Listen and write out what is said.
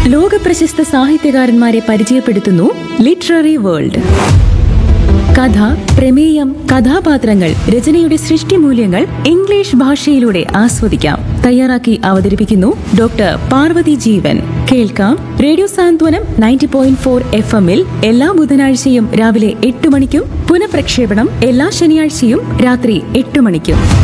ലോകപ്രശസ്ത സാഹിത്യകാരന്മാരെ പരിചയപ്പെടുത്തുന്നു literary world. കഥ, പ്രമേയം, കഥാപാത്രങ്ങൾ, രചനയുടെ സൃഷ്ടിമൂല്യങ്ങൾ ഇംഗ്ലീഷ് ഭാഷയിലൂടെ ആസ്വദിക്കാം. തയ്യാറാക്കി അവതരിപ്പിക്കുന്നു ഡോക്ടർ പാർവതി ജീവൻ. കേൾക്കാം റേഡിയോ സാന്ത്വനം 90.4 FM-ൽ എല്ലാ ബുധനാഴ്ചയും രാവിലെ 8 മണിക്കും പുനഃപ്രക്ഷേപണം എല്ലാ ശനിയാഴ്ചയും രാത്രി 8 മണിക്കും.